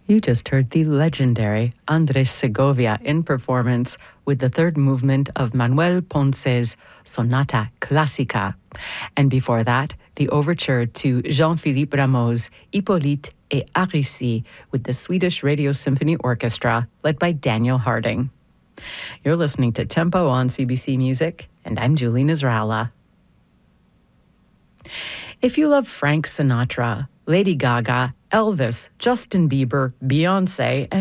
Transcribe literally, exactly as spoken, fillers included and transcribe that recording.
You just heard the legendary Andres Segovia in performance with the third movement of Manuel Ponce's Sonata Classica. And before that, the overture to Jean-Philippe Rameau's Hippolyte et Aricie with the Swedish Radio Symphony Orchestra, led by Daniel Harding. You're listening to Tempo on C B C Music, and I'm Julie Nisralla. If you love Frank Sinatra, Lady Gaga, Elvis, Justin Bieber, Beyoncé, and